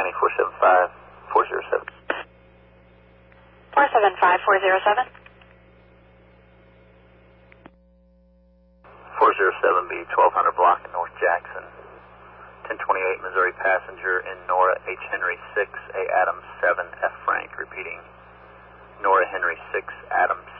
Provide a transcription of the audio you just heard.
County 475-407. 475-407. 407B 1200 block in North Jackson. 1028 Missouri passenger in Nora H. Henry 6, A. Adams 7, F. Frank. Repeating, Nora Henry 6, Adams